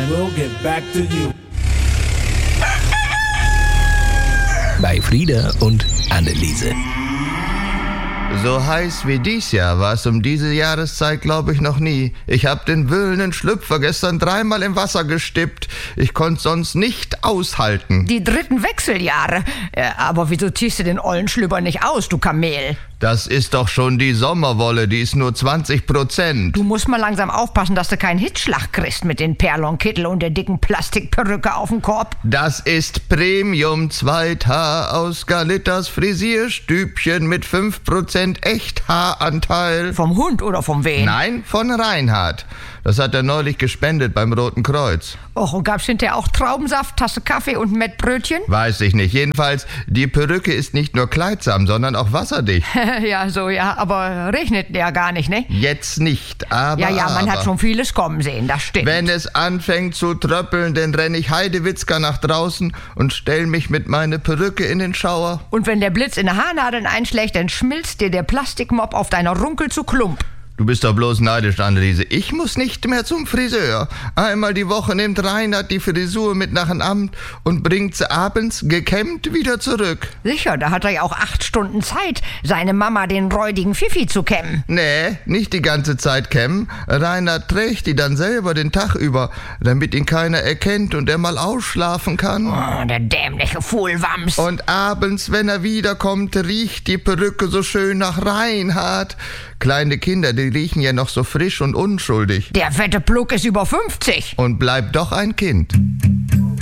we'll get back to you. Bei Frieda und Anneliese. So heiß wie dies Jahr war es um diese Jahreszeit, glaube ich, noch nie. Ich hab den wühlenden Schlüpfer gestern 3-mal im Wasser gestippt. Ich konnte sonst nicht aushalten. Die 3. Wechseljahre. Aber wieso ziehst du den ollen Schlüpper nicht aus, du Kamel? Das ist doch schon die Sommerwolle, die ist nur 20%. Du musst mal langsam aufpassen, dass du keinen Hitzschlag kriegst mit den Perlonkittel und der dicken Plastikperücke auf dem Korb. Das ist Premium 2Haar aus Galittas Frisierstübchen mit 5% Echthaaranteil. Vom Hund oder vom Wen? Nein, von Reinhard. Das hat er neulich gespendet beim Roten Kreuz. Och, und gab's hinterher auch Traubensaft, Tasse Kaffee und Mettbrötchen? Weiß ich nicht. Jedenfalls, die Perücke ist nicht nur kleidsam, sondern auch wasserdicht. Ja, aber regnet ja gar nicht, ne? Jetzt nicht, aber... Ja, man hat schon vieles kommen sehen, das stimmt. Wenn es anfängt zu tröppeln, dann renne ich Heidewitzka nach draußen und stell mich mit meiner Perücke in den Schauer. Und wenn der Blitz in die Haarnadeln einschlägt, dann schmilzt dir der Plastikmopp auf deiner Runkel zu Klump. Du bist doch bloß neidisch, Anneliese. Ich muss nicht mehr zum Friseur. Einmal die Woche nimmt Reinhard die Frisur mit nach dem Amt und bringt sie abends gekämmt wieder zurück. Sicher, da hat er ja auch 8 Stunden Zeit, seine Mama den räudigen Fifi zu kämmen. Nee, nicht die ganze Zeit kämmen. Reinhard trägt die dann selber den Tag über, damit ihn keiner erkennt und er mal ausschlafen kann. Oh, der dämliche Fuhlwams. Und abends, wenn er wiederkommt, riecht die Perücke so schön nach Reinhard. Kleine Kinder, die riechen ja noch so frisch und unschuldig. Der fette Pluck ist über 50. Und bleibt doch ein Kind.